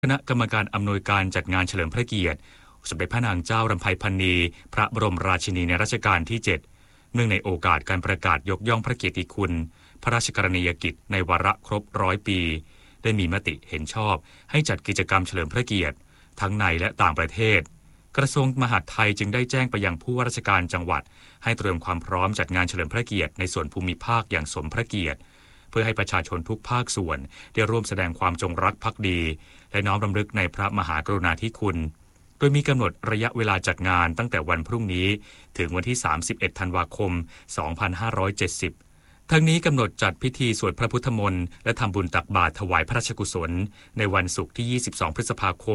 คณะกรรมการอำนวยการจัดงานเฉลิมพระเกียรติสมเด็จพระนางเจ้ารำไพพรรณีพระบรมราชินีในรัชกาลที่ 7 เนื่องในโอกาสการประกาศยกย่องพระเกียรติคุณพระราชกรณียกิจในวาระครบ100 ปีได้มีมติเห็นชอบให้จัดกิจกรรมเฉลิมพระเกียรติทั้งในและต่างประเทศกระทรวงมหาดไทยจึงได้แจ้งไปยังผู้ว่าราชการจังหวัดให้เตรียมความพร้อมจัดงานเฉลิมพระเกียรติในส่วนภูมิภาคอย่างสมพระเกียรติเพื่อให้ประชาชนทุกภาคส่วนได้ร่วมแสดงความจงรักภักดีและน้อมรำลึกในพระมหากรุณาธิคุณโดยมีกำหนดระยะเวลาจัดงานตั้งแต่วันพรุ่งนี้ถึงวันที่ 31 ธันวาคม 2570 ทั้งนี้กำหนดจัดพิธีสวดพระพุทธมนต์และทำบุญตักบาตรถวายพระราชกุศลในวันศุกร์ที่ 22 พฤษภาคม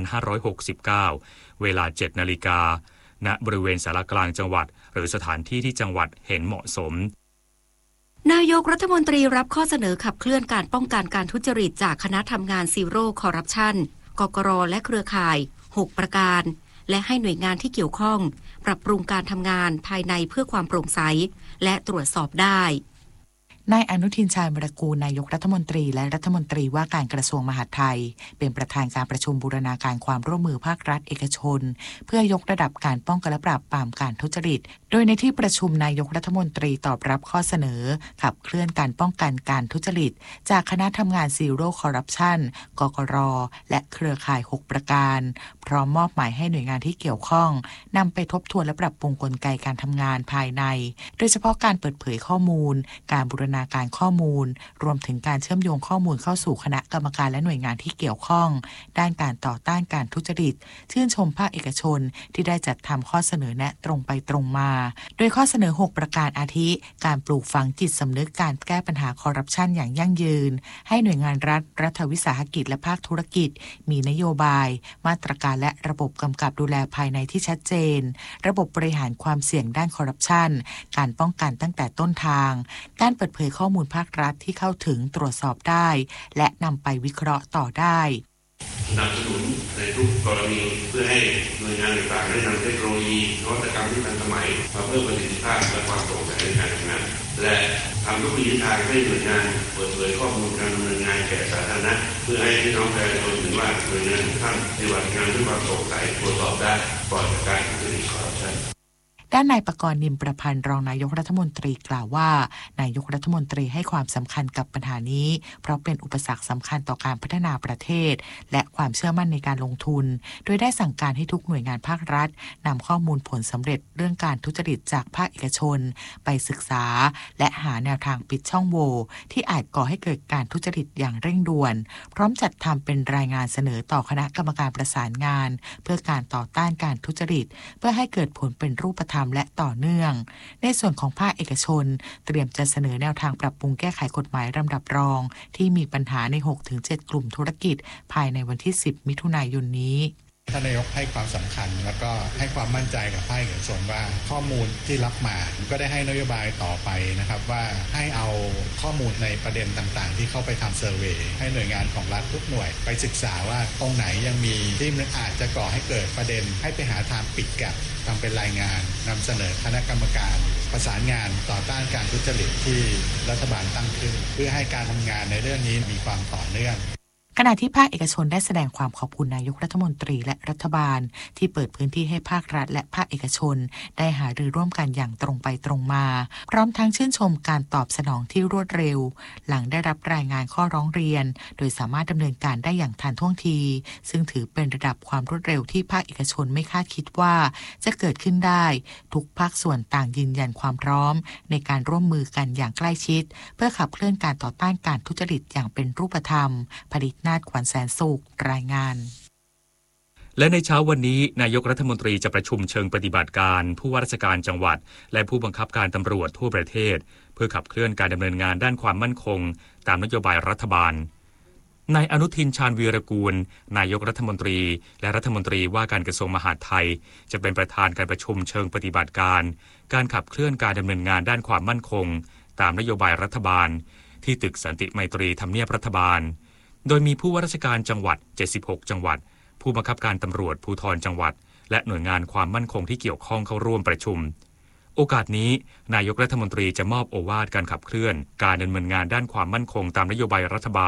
2569 เวลา 7 นาฬิกาณบริเวณศาลากลางจังหวัดหรือสถานที่ที่จังหวัดเห็นเหมาะสมนายกรัฐมนตรีรับข้อเสนอขับเคลื่อนการป้องกันการทุจริตจากคณะทำงานซีโร่คอร์รัปชันกกร.และเครือข่าย6ประการและให้หน่วยงานที่เกี่ยวข้องปรับปรุงการทำงานภายในเพื่อความโปร่งใสและตรวจสอบได้นายอนุทินชาญวิรากูลนายกรัฐมนตรีและรัฐมนตรีว่าการกระทรวงมหาดไทยเป็นประธานการประชุมบูรณาการความร่วมมือภาครัฐเอกชนเพื่อยกระดับการป้องกันและปราบปรามการทุจริตโดยในที่ประชุมนายกรัฐมนตรีตอบรับข้อเสนอขับเคลื่อนการป้องกันการทุจริตจากคณะทำงานซีโร่คอร์รัปชันกกร.และเครือข่าย6ประการพร้อมมอบหมายให้หน่วยงานที่เกี่ยวข้องนำไปทบทวนและปรับปรุงกลไกการทำงานภายในโดยเฉพาะการเปิดเผยข้อมูลการบูรณาการข้อมูลรวมถึงการเชื่อมโยงข้อมูลเข้าสู่คณะกรรมการและหน่วยงานที่เกี่ยวข้องด้านการต่อต้านการทุจริตชื่นชมภาคเอกชนที่ได้จัดทำข้อเสนอแนะตรงไปตรงมาโดยข้อเสนอ6ประการอาทิการปลูกฝังจิตสำนึกการแก้ปัญหาคอร์รัปชันอย่างยั่งยืนให้หน่วยงานรัฐวิสาหกิจและภาคธุรกิจมีนโยบายมาตรการและระบบกำกับดูแลภายในที่ชัดเจนระบบบริหารความเสี่ยงด้านคอร์รัปชันการป้องกันตั้งแต่ต้นทางการเปิดเผยข้อมูลภาครัฐที่เข้าถึงตรวจสอบได้และนำไปวิเคราะห์ต่อได้สนับสนุนในทุกกรณีเพื่อให้หน่วยงานต่างๆได้นำเทคโนโลยีนวัตกรรมที่ทันสมัยมาเพิ่มประสิทธิภาพและความโปร่งใสในการทำงานและทำทุกวิถีทางให้หน่วยงานเปิดเผยข้อมูลการดำเนินงานแก่สาธารณะเพื่อให้พี่น้องประชาชนเห็นว่าหน่วยงานทุกท่านปฏิบัติงานด้วยความโปร่งใสตรวจสอบได้ปลอดจากการทุจริตคอร์รัปชันด้านนายปกรณ์ นิมประพันธ์รองนายกรัฐมนตรีกล่าวว่านายกรัฐมนตรีให้ความสำคัญกับปัญหานี้เพราะเป็นอุปสรรคสำคัญต่อการพัฒนาประเทศและความเชื่อมั่นในการลงทุนโดยได้สั่งการให้ทุกหน่วยงานภาครัฐนำข้อมูลผลสำเร็จเรื่องการทุจริตจากภาคเอกชนไปศึกษาและหาแนวทางปิดช่องโหว่ที่อาจก่อให้เกิดการทุจริตอย่างเร่งด่วนพร้อมจัดทำเป็นรายงานเสนอต่อคณะกรรมการประสานงานเพื่อการต่อต้านการทุจริตเพื่อให้เกิดผลเป็นรูปธรรมและต่อเนื่องในส่วนของภาคเอกชนเตรียมจะเสนอแนวทางปรับปรุงแก้ไขกฎหมายลำดับรองที่มีปัญหาใน 6-7 กลุ่มธุรกิจภายในวันที่ 10 มิถุนายนนี้ท่านนายกให้ความสำคัญแล้วก็ให้ความมั่นใจกับภาคเอกชนว่าข้อมูลที่รับมาก็ได้ให้นโยบายต่อไปนะครับว่าให้เอาข้อมูลในประเด็นต่างๆที่เข้าไปทำเซอร์เวย์ให้หน่วยงานของรัฐทุกหน่วยไปศึกษาว่าตรงไหนยังมีที่มันอาจจะก่อให้เกิดประเด็นให้ไปหาทางปิดแก็ปทำเป็นรายงานนำเสนอคณะกรรมการประสานงานต่อต้านการทุจริตที่รัฐบาลตั้งขึ้นเพื่อให้การทำงานในเรื่องนี้มีความต่อเนื่องขณะที่ภาคเอกชนได้แสดงความขอบคุณนายกรัฐมนตรีและรัฐบาลที่เปิดพื้นที่ให้ภาครัฐและภาคเอกชนได้หารือร่วมกันอย่างตรงไปตรงมาพร้อมทั้งชื่นชมการตอบสนองที่รวดเร็วหลังได้รับรายงานข้อร้องเรียนโดยสามารถดำเนินการได้อย่างทันท่วงทีซึ่งถือเป็นระดับความรวดเร็วที่ภาคเอกชนไม่คาดคิดว่าจะเกิดขึ้นได้ทุกภาคส่วนต่างยืนยันความพร้อมในการร่วมมือกันอย่างใกล้ชิดเพื่อขับเคลื่อนการต่อต้านการทุจริตอย่างเป็นรูปธรรมผลิตนาฏขวัญแสนสุขรายงานและในเช้าวันนี้นายกรัฐมนตรีจะประชุมเชิงปฏิบัติการผู้ว่าราชการจังหวัดและผู้บังคับการตำรวจทั่วประเทศเพื่อขับเคลื่อนการดำเนินงานด้านความมั่นคงตามนโยบายรัฐบาลนายอนุทินชาญวีรกูลนายกรัฐมนตรีและรัฐมนตรีว่าการกระทรวงมหาดไทยจะเป็นประธานการประชุมเชิงปฏิบัติการการขับเคลื่อนการดำเนินงานด้านความมั่นคงตามนโยบายรัฐบาลที่ตึกสันติไมตรีทำเนียบรัฐบาลโดยมีผู้ว่าราชการจังหวัด76จังหวัดผู้บังคับการตำรวจภูธรจังหวัดและหน่วยงานความมั่นคงที่เกี่ยวข้องเข้าร่วมประชุมโอกาสนี้นายกรัฐมนตรีจะมอบโอวาทการขับเคลื่อนการดำเนินงานด้านความมั่นคงตามนโยบายรัฐบาล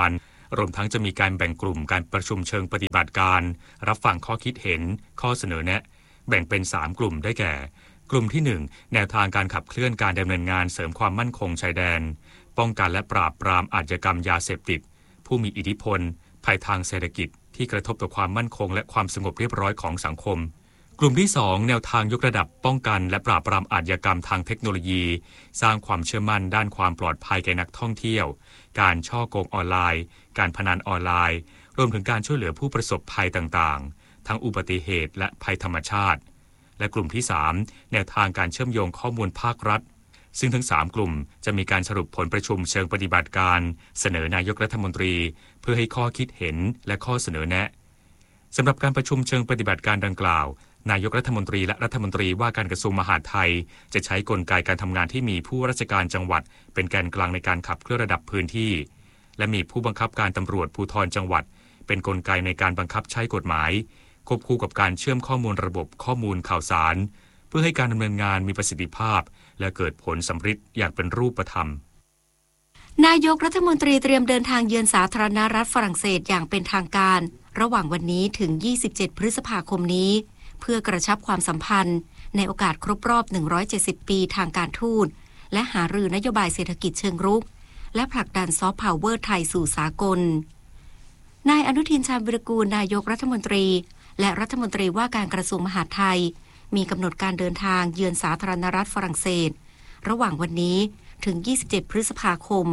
รวมทั้งจะมีการแบ่งกลุ่มการประชุมเชิงปฏิบัติการรับฟังข้อคิดเห็นข้อเสนอแนะแบ่งเป็น3กลุ่มได้แก่กลุ่มที่1แนวทางการขับเคลื่อนการดำเนินงานเสริมความมั่นคงชายแดนป้องกันและปราบปรามอาชญากรรมยาเสพติดผู้มีอิทธิพลภัยทางเศรษฐกิจที่กระทบต่อความมั่นคงและความสงบเรียบร้อยของสังคมกลุ่มที่2แนวทางยกระดับป้องกันและปราบปรามอาชญากรรมทางเทคโนโลยีสร้างความเชื่อมั่นด้านความปลอดภัยแก่นักท่องเที่ยวการฉ้อโกงออนไลน์การพนันออนไลน์รวมถึงการช่วยเหลือผู้ประสบภัยต่างๆทั้งอุบัติเหตุและภัยธรรมชาติและกลุ่มที่3แนวทางการเชื่อมโยงข้อมูลภาครัฐซึ่งทั้ง3กลุ่มจะมีการสรุปผลประชุมเชิงปฏิบัติการเสนอนายกรัฐมนตรีเพื่อให้ข้อคิดเห็นและข้อเสนอแนะสำหรับการประชุมเชิงปฏิบัติการดังกล่าวนายกรัฐมนตรีและรัฐมนตรีว่าการกระทรวงมหาดไทยจะใช้กลไกการทำงานที่มีผู้ราชการจังหวัดเป็นแกนกลางในการขับเคลื่อนระดับพื้นที่และมีผู้บังคับการตำรวจภูธรจังหวัดเป็นกลไกในการบังคับใช้กฎหมายควบคู่กับการเชื่อมข้อมูลระบบข้อมูลข่าวสารเพื่อให้การดำเนินงานมีประสิทธิภาพและเกิดผลสำฤทธิ์อย่างเป็นรูปธรรมนายกรัฐมนตรีเตรียมเดินทางเยือนสาธารณรัฐฝรั่งเศสอย่างเป็นทางการระหว่างวันนี้ถึง27พฤษภาคมนี้เพื่อกระชับความสัมพันธ์ในโอกาสครบรอบ170ปีทางการทูตและหารือนโยบายเศรษฐกิจเชิงรุกและผลักดันซอฟต์พาวเวอร์ไทยสู่สากลนายอนุทินชาญวิรากูลนายกรัฐมนตรีและรัฐมนตรีว่าการกระทรวงมหาดไทยมีกำหนดการเดินทางเยือนสาธารณรัฐฝรั่งเศสระหว่างวันนี้ถึง27พฤษภาคม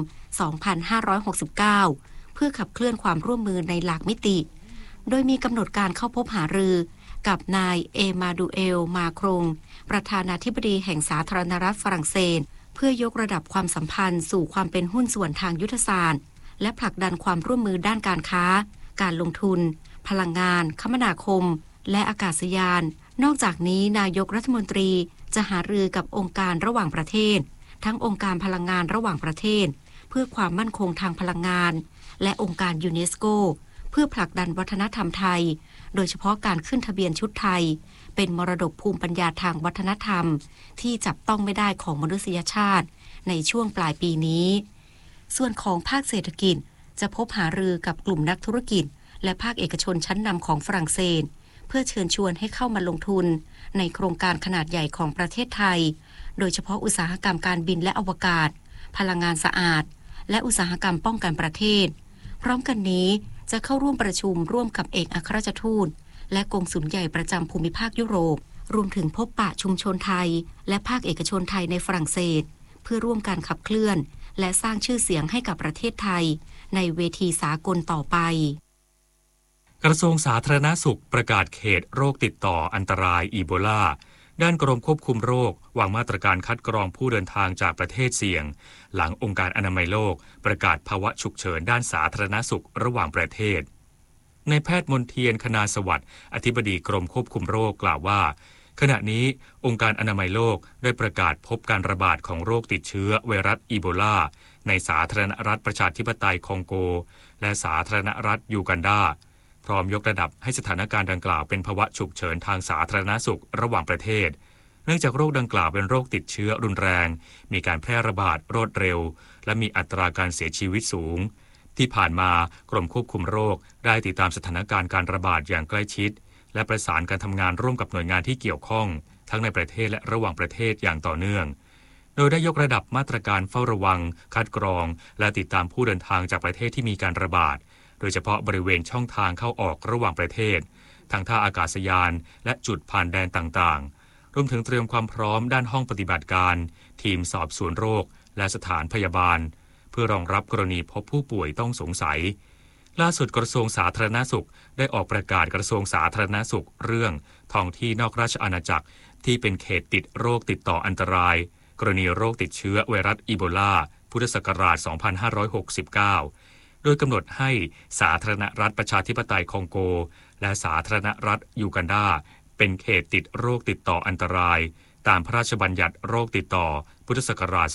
2569เพื่อขับเคลื่อนความร่วมมือในหลากมิติโดยมีกำหนดการเข้าพบหารือกับนายเอมาดูเอลมาครงประธานาธิบดีแห่งสาธารณรัฐฝรั่งเศสเพื่อยกระดับความสัมพันธ์สู่ความเป็นหุ้นส่วนทางยุทธศาสตร์และผลักดันความร่วมมือด้านการค้าการลงทุนพลังงานคมนาคมและอากาศยานนอกจากนี้นายกรัฐมนตรีจะหารือกับองค์การระหว่างประเทศทั้งองค์การพลังงานระหว่างประเทศเพื่อความมั่นคงทางพลังงานและองค์การยูเนสโกเพื่อผลักดันวัฒนธรรมไทยโดยเฉพาะการขึ้นทะเบียนชุดไทยเป็นมรดกภูมิปัญญาทางวัฒนธรรมที่จับต้องไม่ได้ของมนุษยชาติในช่วงปลายปีนี้ส่วนของภาคเศรษฐกิจจะพบหารือกับกลุ่มนักธุรกิจและภาคเอกชนชั้นนำของฝรั่งเศสเพื่อเชิญชวนให้เข้ามาลงทุนในโครงการขนาดใหญ่ของประเทศไทยโดยเฉพาะอุตสาหกรรมการบินและอวกาศพลังงานสะอาดและอุตสาหกรรมป้องกันประเทศพร้อมกันนี้จะเข้าร่วมประชุมร่วมกับเอกอัครราชทูตและกงสุลใหญ่ประจำภูมิภาคยุโรปรวมถึงพบปะชุมชนไทยและภาคเอกชนไทยในฝรั่งเศสเพื่อร่วมการขับเคลื่อนและสร้างชื่อเสียงให้กับประเทศไทยในเวทีสากลต่อไปกระทรวงสาธารณสุขประกาศเขตโรคติดต่ออันตรายอีโบลาด้านกรมควบคุมโรควางมาตรการคัดกรองผู้เดินทางจากประเทศเสี่ยงหลังองค์การอนามัยโลกประกาศภาวะฉุกเฉินด้านสาธารณสุขระหว่างประเทศนายแพทย์มนเทียนคณาสวัสดิ์อธิบดีกรมควบคุมโรคกล่าวว่าขณะนี้องค์การอนามัยโลกได้ประกาศพบการระบาดของโรคติดเชื้อไวรัสอีโบลาในสาธารณรัฐประชาธิปไตยคองโกและสาธารณรัฐยูกันดาพร้อมยกระดับให้สถานการณ์ดังกล่าวเป็นภาวะฉุกเฉินทางสาธารณสุขระหว่างประเทศเนื่องจากโรคดังกล่าวเป็นโรคติดเชื้อรุนแรงมีการแพร่ระบาดรวดเร็วและมีอัตราการเสียชีวิตสูงที่ผ่านมากรมควบคุมโรคได้ติดตามสถานการณ์การระบาดอย่างใกล้ชิดและประสานการทำงานร่วมกับหน่วยงานที่เกี่ยวข้องทั้งในประเทศและระหว่างประเทศอย่างต่อเนื่องโดยได้ยกระดับมาตรการเฝ้าระวังคัดกรองและติดตามผู้เดินทางจากประเทศที่มีการระบาดโดยเฉพาะบริเวณช่องทางเข้าออกระหว่างประเทศทั้งท่าอากาศยานและจุดผ่านแดนต่างๆรวมถึงเตรียมความพร้อมด้านห้องปฏิบัติการทีมสอบสวนโรคและสถานพยาบาลเพื่อรองรับกรณีพบผู้ป่วยต้องสงสัยล่าสุดกระทรวงสาธารณสุขได้ออกประกาศกระทรวงสาธารณสุขเรื่องท้องที่นอกราชอาณาจักรที่เป็นเขตติดโรคติดต่ออันตรายกรณีโรคติดเชื้อไวรัสอีโบลาพุทธศักราช 2569 โดยกำหนดให้สาธารณรัฐประชาธิปไตยคองโกและสาธารณรัฐยูกันดาเป็นเขตติดโรคติดต่ออันตรายตามพระราชบัญญัติโรคติดต่อพุทธศักราช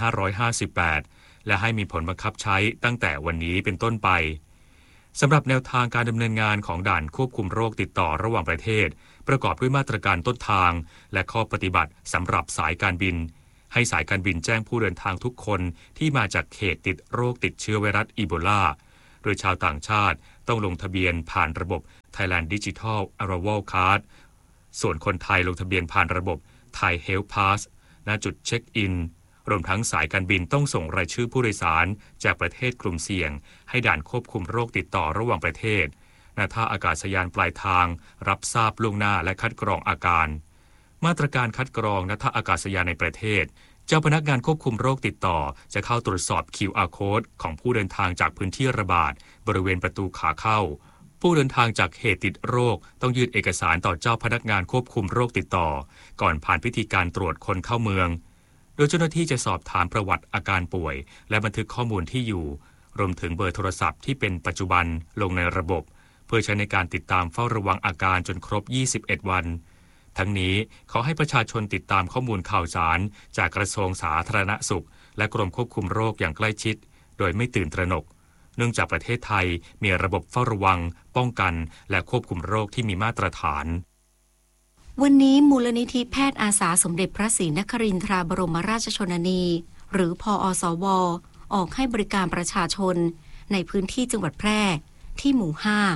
2558 และให้มีผลบังคับใช้ตั้งแต่วันนี้เป็นต้นไปสำหรับแนวทางการดำเนินงานของด่านควบคุมโรคติดต่อระหว่างประเทศประกอบด้วยมาตรการต้นทางและข้อปฏิบัติสำหรับสายการบินให้สายการบินแจ้งผู้เดินทางทุกคนที่มาจากเขตติดโรคติดเชื้อไวรัสอีโบลาโดยชาวต่างชาติต้องลงทะเบียนผ่านระบบ Thailand Digital Arrival Card ส่วนคนไทยลงทะเบียนผ่านระบบ Thai Health Pass ณจุดเช็คอินรวมทั้งสายการบินต้องส่งรายชื่อผู้โดยสารจากประเทศกลุ่มเสี่ยงให้ด่านควบคุมโรคติดต่อระหว่างประเทศณท่าอากาศยานปลายทางรับทราบล่วงหน้าและคัดกรองอาการมาตรการคัดกรองณท่าอากาศยานในประเทศเจ้าพนักงานควบคุมโรคติดต่อจะเข้าตรวจสอบ QR Code ของผู้เดินทางจากพื้นที่ระบาดบริเวณประตูขาเข้าผู้เดินทางจากเหตุติดโรคต้องยื่นเอกสารต่อเจ้าพนักงานควบคุมโรคติดต่อก่อนผ่านพิธีการตรวจคนเข้าเมืองโดยเจ้าหน้าที่จะสอบถามประวัติอาการป่วยและบันทึกข้อมูลที่อยู่รวมถึงเบอร์โทรศัพท์ที่เป็นปัจจุบันลงในระบบเพื่อใช้ในการติดตามเฝ้าระวังอาการจนครบ21วันทั้งนี้ขอให้ประชาชนติดตามข้อมูลข่าวสารจากกระทรวงสาธารณสุขและกรมควบคุมโรคอย่างใกล้ชิดโดยไม่ตื่นตระหนกเนื่องจากประเทศไทยมีระบบเฝ้าระวังป้องกันและควบคุมโรคที่มีมาตรฐานวันนี้มูลนิธิแพทย์อาสาสมเด็จพระศรีนครินทราบรมราชชนนีหรือพอสว.ออกให้บริการประชาชนในพื้นที่จังหวัดแพร่ที่หมู่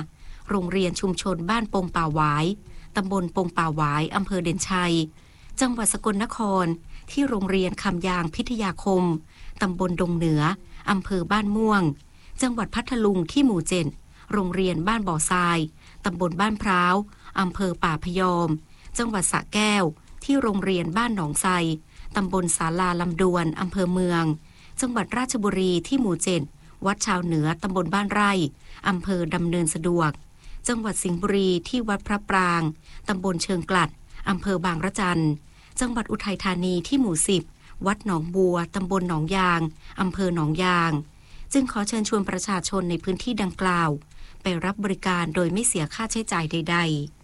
5 โรงเรียนชุมชนบ้านปงป่าหวายตำบลปงป่าหวายอำเภอเด่นชัยจังหวัดสกลนครที่โรงเรียนคำยางพิทยาคมตำบลดงเหนืออำเภอบ้านม่วงจังหวัดพัทลุงที่หมู่ 7โรงเรียนบ้านบ่อทรายตำบลบ้านพร้าวอำเภอป่าพยอมจังหวัดสระแก้วที่โรงเรียนบ้านหนองไทรตำบลศาลาลำดวนอำเภอเมืองจังหวัดราชบุรีที่หมู่ 7วัดชาวเหนือตำบลบ้านไร่อำเภอดำเนินสะดวกจังหวัดสิงห์บุรีที่วัดพระปรางตำบลเชิงกลัดอำเภอบางระจันจังหวัดอุทัยธานีที่หมู่ 10วัดหนองบัวตำบลหนองยางอำเภอหนองยางจึงขอเชิญชวนประชาชนในพื้นที่ดังกล่าวไปรับบริการโดยไม่เสียค่าใช้จ่ายใด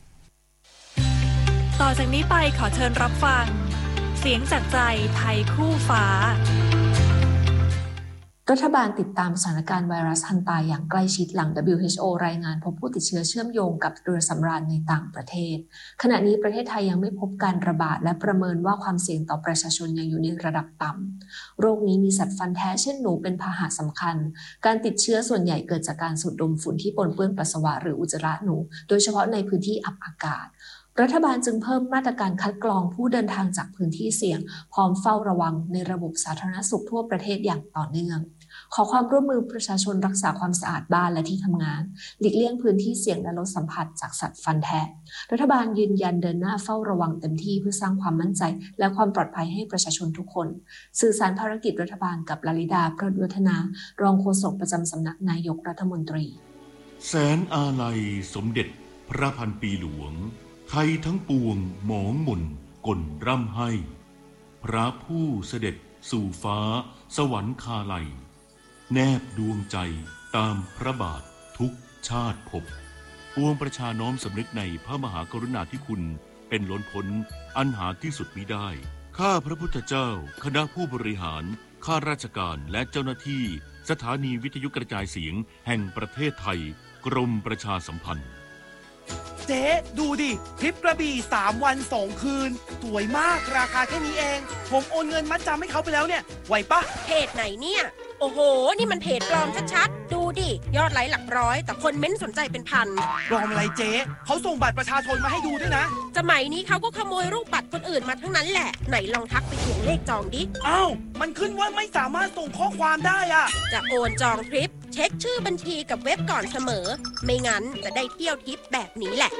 ๆต่อจากนี้ไปขอเชิญรับฟังเสียงจากใจไทยคู่ฟ้ารัฐบาลติดตามสถานการณ์ไวรัสฮันตาอย่างใกล้ชิดหลัง WHO รายงานพบผู้ติดเชื้อเชื่อมโยงกับเรือสำราญในต่างประเทศขณะนี้ประเทศไทยยังไม่พบการระบาดและประเมินว่าความเสี่ยงต่อประชาชนยังอยู่ในระดับต่ำโรคนี้มีสัตว์ฟันแท้เช่นหนูเป็นพาหะสำคัญการติดเชื้อส่วนใหญ่เกิดจากการสูดดมฝุ่นที่ปนเปื้อนปัสสาวะหรืออุจจาระหนูโดยเฉพาะในพื้นที่อับอากาศรัฐบาลจึงเพิ่มมาตรการคัดกรองผู้เดินทางจากพื้นที่เสี่ยงพร้อมเฝ้าระวังในระบบสาธารณสุขทั่วประเทศอย่างต่อเนื่องขอความร่วมมือประชาชนรักษาความสะอาดบ้านและที่ทำงานหลีกเลี่ยงพื้นที่เสี่ยงและลดสัมผัสจากสัตว์ฟันแทะรัฐบาลยืนยันเดินหน้าเฝ้าระวังเต็มที่เพื่อสร้างความมั่นใจและความปลอดภัยให้ประชาชนทุกคนสื่อสารภารกิจรัฐบาลกับลลิดาประดุวัฒนารองโฆษกประจำสำนักนายกรัฐมนตรีแสนอาลัยสมเด็จพระพันปีหลวงไทยทั้งปวงหมองหม่นก่นร่ำให้พระผู้เสด็จสู่ฟ้าสวรรคาลัยแนบดวงใจตามพระบาททุกชาติภพปวงประชาน้อมสำนึกในพระมหากรุณาธิคุณเป็นล้นพ้นอันหาที่สุดมิได้ข้าพระพุทธเจ้าคณะผู้บริหารข้าราชการและเจ้าหน้าที่สถานีวิทยุกระจายเสียงแห่งประเทศไทยกรมประชาสัมพันธ์เจ๊ดูดิทริปกระบี่3 วัน 2 คืนสวยมากราคาแค่นี้เองผมโอนเงินมัดจำให้เขาไปแล้วเนี่ยไหวปะเพจไหนเนี่ยโอ้โหนี่มันเพจปลอมชัดๆดูดิยอดไลค์หลักร้อยแต่คนเม้นสนใจเป็นพันปลอมอะไรเจ๊เขาส่งบัตรประชาชนมาให้ดูด้วยนะสมัยนี้เขาก็ขโมยรูปบัตรคนอื่นมาทั้งนั้นแหละไหนลองทักไปทวงเลขจองดิอ้าวมันขึ้นว่าไม่สามารถส่งข้อความได้อะจะโอนจองทริปเช็คชื่อบัญชีกับเว็บก่อนเสมอไม่งั้นจะได้เที่ยวทิปแบบนี้แหละ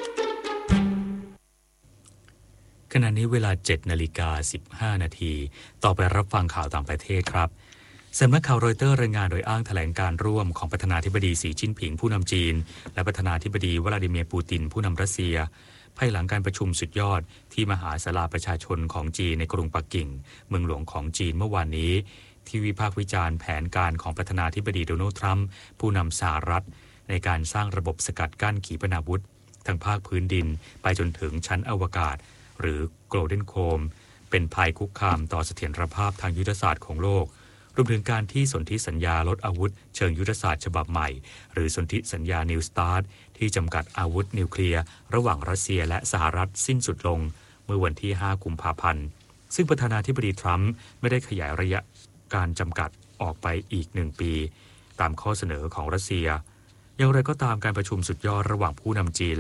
ขณะนี้เวลา 7:15 นาทีต่อไปรับฟังข่าวต่างประเทศครับสำนักข่าวรอยเตอร์รายงานโดยอ้างแถลงการร่วมของประธานาธิบดีสีจิ้นผิงผู้นำจีนและประธานาธิบดีวลาดิเมียร์ปูตินผู้นำรัสเซียภายหลังการประชุมสุดยอดที่มหาศาลาประชาชนของจีนในกรุงปักกิ่งเมืองหลวงของจีนเมื่อวานนี้ที่วิพากษ์วิจารณ์แผนการของประธานาธิบดีโดนัลด์ทรัมป์ผู้นำสหรัฐในการสร้างระบบสกัดกั้นขีปนาวุธทั้งภาคพื้นดินไปจนถึงชั้นอวกาศหรือ Golden Dome เป็นภัยคุกคามต่อเสถียรภาพทางยุทธศาสตร์ของโลกรวมถึงการที่สนธิสัญญาลดอาวุธเชิงยุทธศาสตร์ฉบับใหม่หรือสนธิสัญญา New START ที่จำกัดอาวุธนิวเคลียร์ระหว่างรัสเซียและสหรัฐสิ้นสุดลงเมื่อวันที่ 5 กุมภาพันธ์ซึ่งประธานาธิบดีทรัมป์ไม่ได้ขยายระยะการจำกัดออกไปอีก1 ปีตามข้อเสนอของรัสเซียอย่างไรก็ตามการประชุมสุดยอดระหว่างผู้นำจีน